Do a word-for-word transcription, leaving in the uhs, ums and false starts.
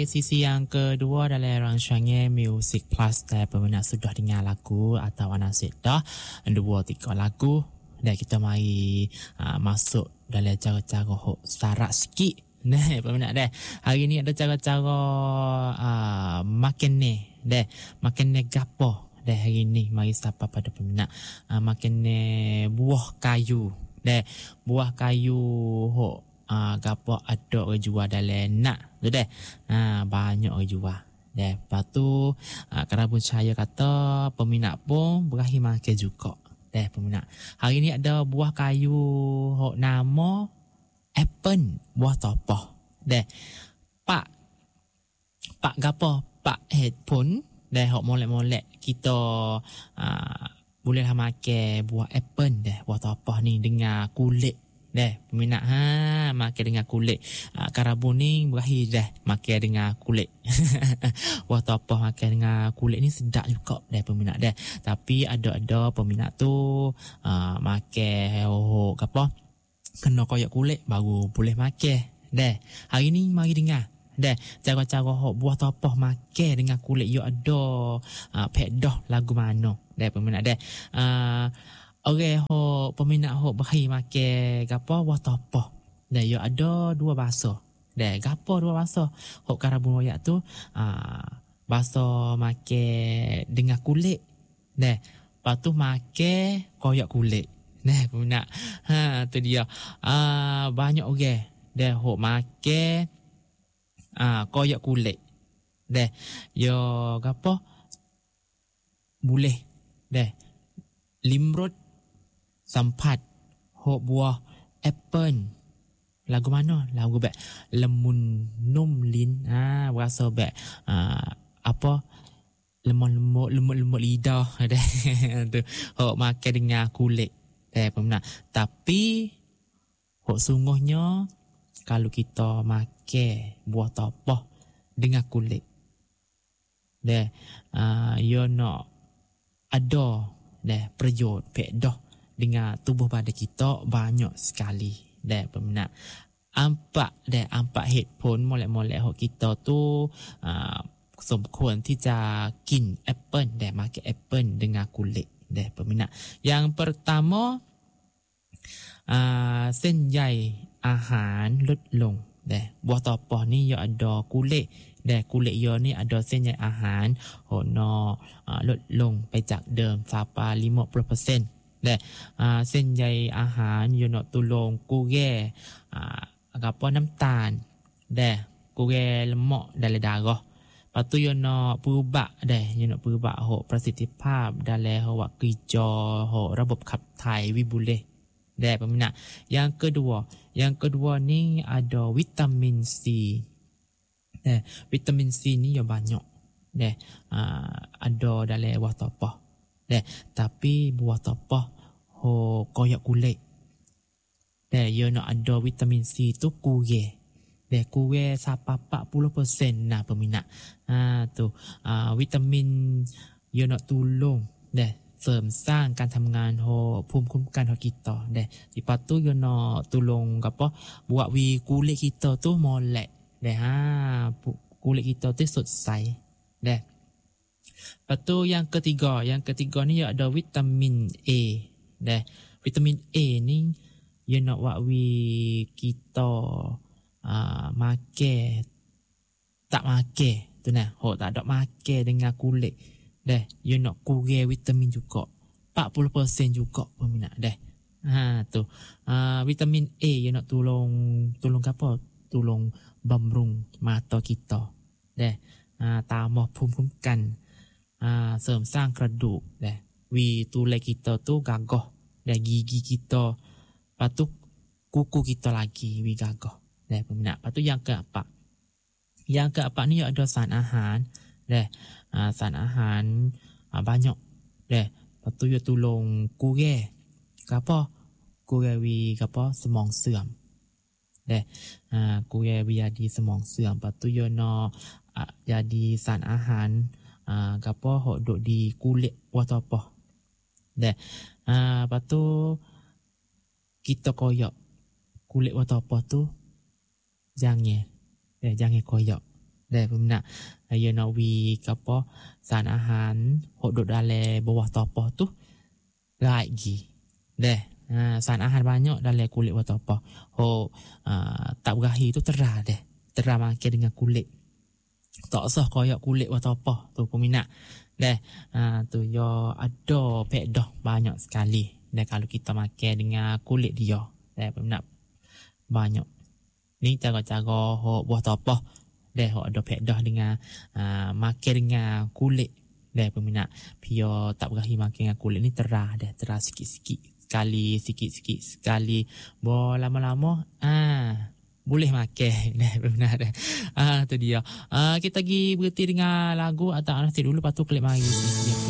sisi yang kedua dalam rancangan Music Plus. Dan peminat sudah dengar lagu atau anda sudah dua tiga lagu. Dan kita mari uh, masuk dalam cara-cara hok sarak sikit. Nah, peminat dah. Hari ni ada cara-cara uh, makan ni. Dah, makan ni gapo. Dah hari ni mari sapa pada peminat. Uh, makan ni buah kayu. Dah, buah kayu hok Ah, gapo ada orang jual dalam nak tu dah. Ha, banyak orang jual. Dah, lepas tu ah, kerana pun saya kata peminat pun berakhir makan juga. Dah peminat. Hari ni ada buah kayu hok nama apple, buah topoh. Dah. Pak Pak gapo? Pak headphone dah hok molek-molek kita ah, bolehlah makan buah apple dah, buah topoh ni dengan kulit. Dah, peminat ha makan dengan kulit. Ha, karabu ni berakhir dah makan dengan kulit. Wah topoh makan dengan kulit ni sedap juga dah peminat dah. Tapi ada-ada peminat tu uh, makan oh apa? Kena koyak kulit baru boleh makan. Dah. Hari ni mari dengar. Dah, cara-cara hok buah topoh makan dengan kulit yo ada uh, pedah lagu mana. Dah peminat dah. Uh, Orang hok peminat hok berakhir makan gapo buah topoh. Dan yo ada dua bahasa. Dan gapo dua bahasa? Hok karabun royak tu ah bahasa makan dengan kulit. Dan lepas tu makan koyak kulit. Nah, peminat. Ha tu dia. Ah banyak orang dan hok makan ah koyak kulit. Dan yo gapo boleh. Dan limrod sampat hok buah apple lagu mana lagu bek lemun num lin ah rasa bek ah, apa lemon lemut lemut lidah dah tu hok makan dengan kulit eh peminat. Tapi hok sungguhnya kalau kita makan buah topoh dengan kulit deh ah yo nak ada deh perjot pek dah dengan tubuh badan kita banyak sekali dah peminat. Ampak dah ampak headphone molek-molek hok kita tu uh, sempurnaที่จะกินแอปเปิลdah makan apple dengan kulit dah peminat. Yang pertama uh, เส้นใยอาหารลดลง dah buah topoh ni yo ada kulit dah kulit yo ni ada เส้นใยอาหารโหนอ uh, ลดลงไปจากเดิม sampai lima puluh peratus dah uh, เส้นใยอาหารyo nak tolong kurang uh, apa น้ำตาล dah kurang lemak dalam darah. Lepas tu yo nak berubah dah yo nak berubah hok ประสิทธิภาพ dalam hok kerja hok ระบบขับถ่ายวิบุเลdah peminat. Yang kedua yang kedua ni ada vitamin C. dah vitamin C ni yo banyak dah uh, ada dalam buah topoh. Dah, tapi buah topoh ho koyak kulit. Dah, yo nak ada vitamin C tu kurang. Dah kurang sampai empat puluh peratus nah peminat. Ha tu, uh, vitamin yo nak tolong dah เสริมสร้างการทำงานของภูมิคุ้มกันของ kita. Dah, lepas tu yo nak tolong apa buat wi kulit kita tu molek. Dah ha kulit kita tu สดใส Dah. Lepas tu yang ketiga, yang ketiga ni ada vitamin A. Dah, vitamin A ni dia nak buat we kita uh, makan tak makan tu nah. Hok tak ada makan dengan kulit. Dah, dia nak kurang vitamin juga. empat puluh peratus juga peminat dah. Ha tu. Uh, vitamin A dia nak tolong tolong apa? Tolong bamrung mata kita. Dah. Uh, tambah ภูมิคุ้มกัน Uh, เสริมสร้างกระดูกdah we tulai kita tu gagah dah gigi kita lepas kuku kita lagi we gagah dah peminat. Lepas tu yang keempat yang keempat ni ada sarahan ahan dah uh, sarahan ahan uh, banyak dah. Lepas tu dia tolong kurang apa kurang we apa semong เสื่อม dah uh, kurang we jadi semong เสื่อม lepas tu dia nak uh, jadi sarahan ahan Ah, gapo hok duk di kulit buah topoh. Dah. Ah, lepas tu kita koyak kulit buah topoh tu jangan. Eh, jangan koyak. deh peminat ya nak wi apa san ahan hok duk dalam bawah topoh tu lagi deh ha, san ahan banyak dalam kulit bawah topoh hok uh, tak berahi tu terah deh terah makan dengan kulit tak sah koyak kulit bawah topoh tu peminat deh ha, tu yo ada pedah banyak sekali deh kalau kita makan dengan kulit dia deh peminat banyak ni cara-cara hok buah topoh deh hok ada pedah dengan uh, makan dengan kulit deh peminat pio tak berahi makan dengan kulit ni terah deh terah sikit-sikit sekali sikit-sikit sekali bo lama-lama ah boleh makan deh peminat deh ah tu dia ah kita pergi berhenti dengan lagu atau nanti dulu lepas tu klik mari